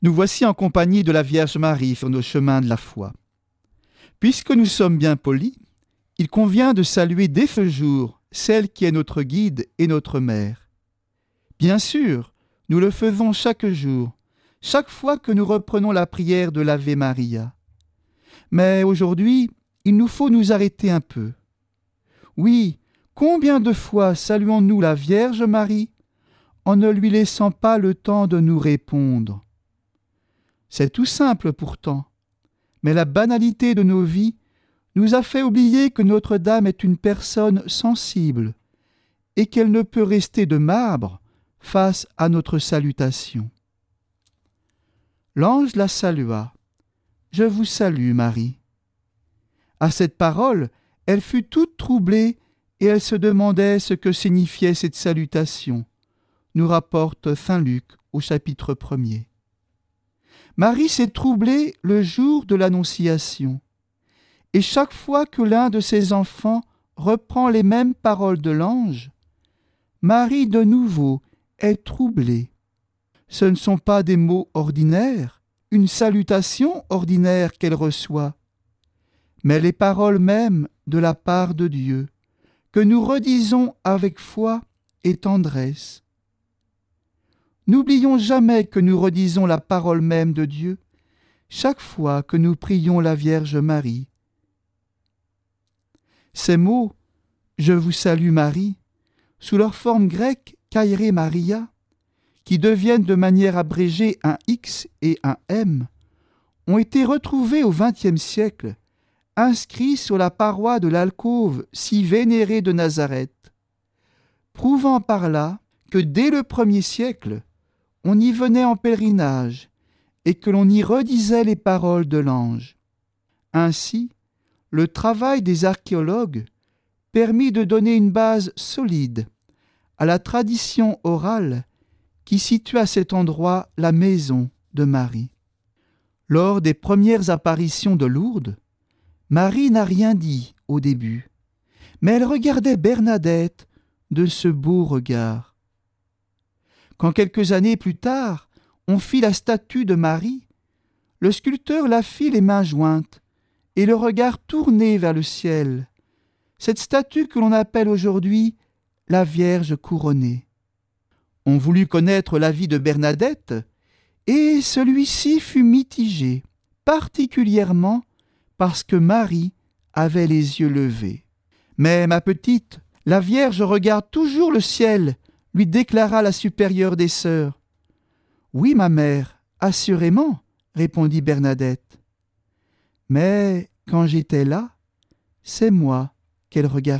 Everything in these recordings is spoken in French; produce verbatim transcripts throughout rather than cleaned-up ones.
Nous voici en compagnie de la Vierge Marie sur nos chemins de la foi. Puisque nous sommes bien polis, il convient de saluer dès ce jour celle qui est notre guide et notre mère. Bien sûr, nous le faisons chaque jour, chaque fois que nous reprenons la prière de l'Ave Maria. Mais aujourd'hui, il nous faut nous arrêter un peu. Oui, combien de fois saluons-nous la Vierge Marie en ne lui laissant pas le temps de nous répondre ? C'est tout simple pourtant, mais la banalité de nos vies nous a fait oublier que Notre-Dame est une personne sensible et qu'elle ne peut rester de marbre face à notre salutation. L'ange la salua. « Je vous salue, Marie. » À cette parole, elle fut toute troublée et elle se demandait ce que signifiait cette salutation, nous rapporte saint Luc au chapitre premier. Marie s'est troublée le jour de l'Annonciation, et chaque fois que l'un de ses enfants reprend les mêmes paroles de l'ange, Marie de nouveau est troublée. Ce ne sont pas des mots ordinaires, une salutation ordinaire qu'elle reçoit, mais les paroles mêmes de la part de Dieu, que nous redisons avec foi et tendresse. N'oublions jamais que nous redisons la parole même de Dieu chaque fois que nous prions la Vierge Marie. Ces mots « Je vous salue Marie » sous leur forme grecque « Kairé Maria » qui deviennent de manière abrégée un X et un M, ont été retrouvés au vingtième siècle, inscrits sur la paroi de l'alcôve si vénérée de Nazareth, prouvant par là que dès le premier siècle, on y venait en pèlerinage et que l'on y redisait les paroles de l'ange. Ainsi, le travail des archéologues permit de donner une base solide à la tradition orale qui situe à cet endroit la maison de Marie. Lors des premières apparitions de Lourdes, Marie n'a rien dit au début, mais elle regardait Bernadette de ce beau regard. Quand quelques années plus tard, on fit la statue de Marie, le sculpteur la fit les mains jointes et le regard tourné vers le ciel, cette statue que l'on appelle aujourd'hui la Vierge couronnée. On voulut connaître l'avis de Bernadette, et celui-ci fut mitigé, particulièrement parce que Marie avait les yeux levés. « Mais ma petite, la Vierge regarde toujours le ciel », lui déclara la supérieure des sœurs. « Oui, ma mère, assurément, » répondit Bernadette. « Mais quand j'étais là, c'est moi qu'elle regardait. »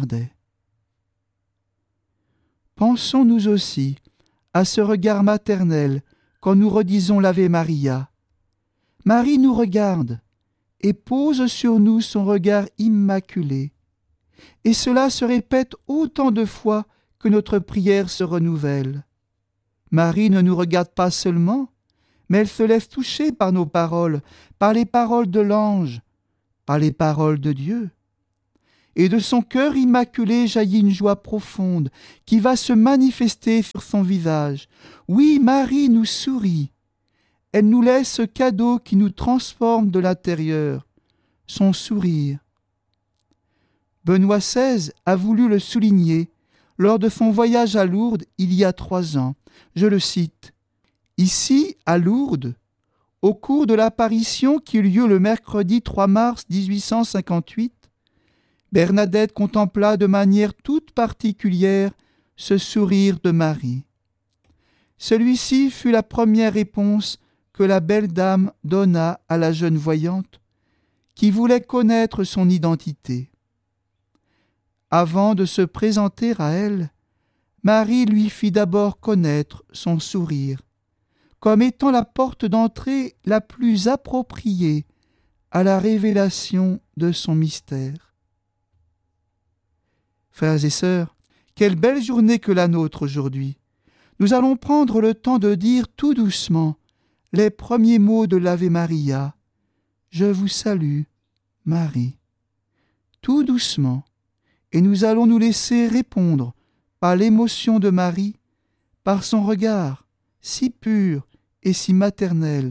Pensons-nous aussi à ce regard maternel quand nous redisons l'Ave Maria. Marie nous regarde et pose sur nous son regard immaculé. Et cela se répète autant de fois que notre prière se renouvelle. Marie ne nous regarde pas seulement, mais elle se laisse toucher par nos paroles, par les paroles de l'ange, par les paroles de Dieu. Et de son cœur immaculé jaillit une joie profonde qui va se manifester sur son visage. Oui, Marie nous sourit. Elle nous laisse ce cadeau qui nous transforme de l'intérieur, son sourire. Benoît seize a voulu le souligner lors de son voyage à Lourdes il y a trois ans. Je le cite. « Ici, à Lourdes, au cours de l'apparition qui eut lieu le mercredi trois mars dix-huit cent cinquante-huit, Bernadette contempla de manière toute particulière ce sourire de Marie. Celui-ci fut la première réponse que la belle dame donna à la jeune voyante, qui voulait connaître son identité. Avant de se présenter à elle, Marie lui fit d'abord connaître son sourire, comme étant la porte d'entrée la plus appropriée à la révélation de son mystère. Frères et sœurs, quelle belle journée que la nôtre aujourd'hui. Nous allons prendre le temps de dire tout doucement les premiers mots de l'Ave Maria. Je vous salue, Marie. Tout doucement, et nous allons nous laisser répondre par l'émotion de Marie, par son regard si pur et si maternel,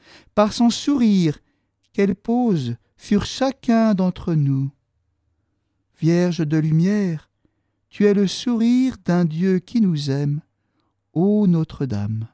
par son sourire qu'elle pose sur chacun d'entre nous. Vierge de lumière, tu es le sourire d'un Dieu qui nous aime, ô Notre-Dame.